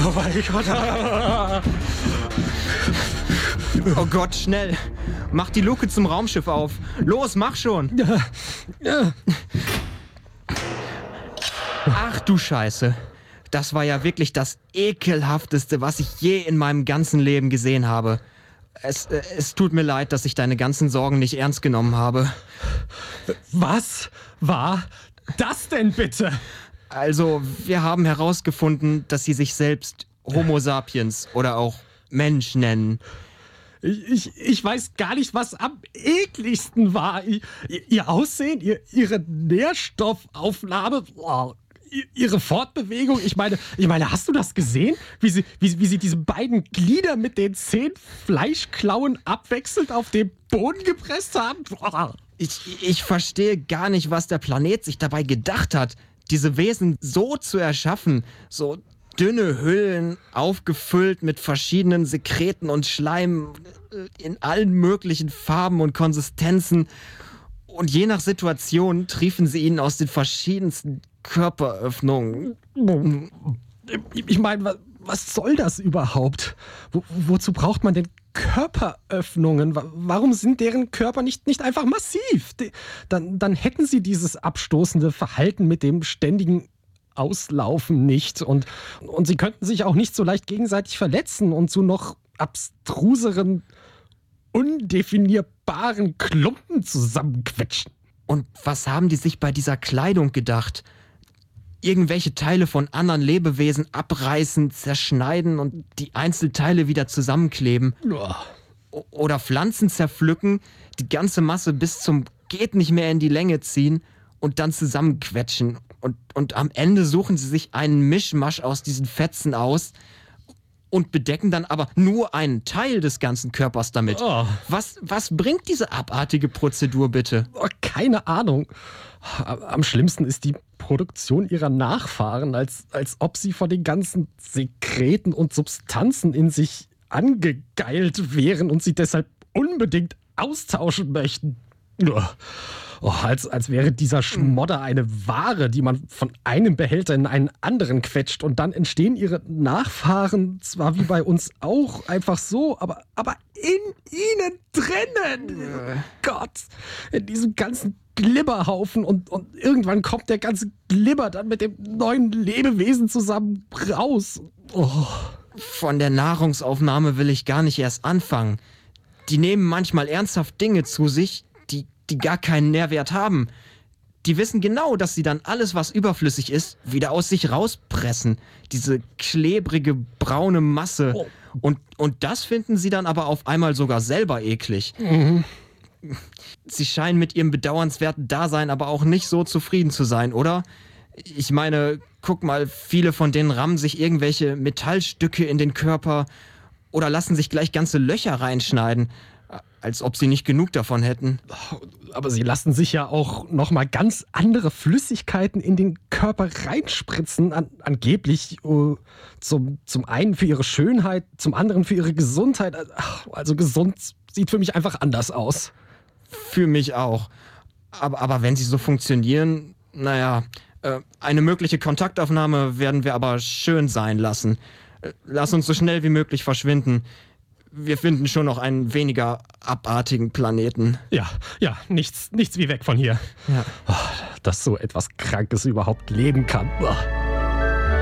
Oh mein Gott. Oh Gott, schnell. Mach die Luke zum Raumschiff auf. Los, mach schon. Ach du Scheiße. Das war ja wirklich das Ekelhafteste, was ich je in meinem ganzen Leben gesehen habe. Es tut mir leid, dass ich deine ganzen Sorgen nicht ernst genommen habe. Was war das denn bitte? Also, wir haben herausgefunden, dass sie sich selbst Homo sapiens oder auch Mensch nennen. Ich weiß gar nicht, was am ekligsten war. Ihr Aussehen, ihre Nährstoffaufnahme, ihre Fortbewegung. Ich meine, hast du das gesehen? Wie sie diese beiden Glieder mit den 10 Fleischklauen abwechselnd auf den Boden gepresst haben? Ich verstehe gar nicht, was der Planet sich dabei gedacht hat, diese Wesen so zu erschaffen, so dünne Hüllen, aufgefüllt mit verschiedenen Sekreten und Schleim in allen möglichen Farben und Konsistenzen. Und je nach Situation triefen sie ihn aus den verschiedensten Körperöffnungen. Ich meine, was soll das überhaupt? Wozu braucht man denn Körperöffnungen? Warum sind deren Körper nicht einfach massiv? Dann hätten sie dieses abstoßende Verhalten mit dem ständigen Auslaufen nicht. Und sie könnten sich auch nicht so leicht gegenseitig verletzen und zu noch abstruseren, undefinierbaren Klumpen zusammenquetschen. Und was haben die sich bei dieser Kleidung gedacht? Irgendwelche Teile von anderen Lebewesen abreißen, zerschneiden und die Einzelteile wieder zusammenkleben. Oder Pflanzen zerpflücken, die ganze Masse bis zum geht nicht mehr in die Länge ziehen und dann zusammenquetschen. Und am Ende suchen sie sich einen Mischmasch aus diesen Fetzen aus und bedecken dann aber nur einen Teil des ganzen Körpers damit. Oh. Was bringt diese abartige Prozedur bitte? Keine Ahnung. Am schlimmsten ist die Produktion ihrer Nachfahren, als ob sie von den ganzen Sekreten und Substanzen in sich angegeilt wären und sie deshalb unbedingt austauschen möchten. Als wäre dieser Schmodder eine Ware, die man von einem Behälter in einen anderen quetscht und dann entstehen ihre Nachfahren zwar wie bei uns auch einfach so, aber in ihnen drinnen. Gott, in diesem ganzen Glibberhaufen und irgendwann kommt der ganze Glibber dann mit dem neuen Lebewesen zusammen raus. Von der Nahrungsaufnahme will ich gar nicht erst anfangen. Die nehmen manchmal ernsthaft Dinge zu sich, die gar keinen Nährwert haben. Die wissen genau, dass sie dann alles, was überflüssig ist, wieder aus sich rauspressen. Diese klebrige, braune Masse. Und das finden sie dann aber auf einmal sogar selber eklig. Mhm. Sie scheinen mit ihrem bedauernswerten Dasein aber auch nicht so zufrieden zu sein, oder? Ich meine, guck mal, viele von denen rammen sich irgendwelche Metallstücke in den Körper oder lassen sich gleich ganze Löcher reinschneiden. Als ob sie nicht genug davon hätten. Aber sie lassen sich ja auch nochmal ganz andere Flüssigkeiten in den Körper reinspritzen. Angeblich zum einen für ihre Schönheit, zum anderen für ihre Gesundheit. Also gesund sieht für mich einfach anders aus. Für mich auch. Aber wenn sie so funktionieren, naja, eine mögliche Kontaktaufnahme werden wir aber schön sein lassen. Lass uns so schnell wie möglich verschwinden. Wir finden schon noch einen weniger abartigen Planeten. Ja, nichts wie weg von hier. Ja. Dass so etwas Krankes überhaupt leben kann.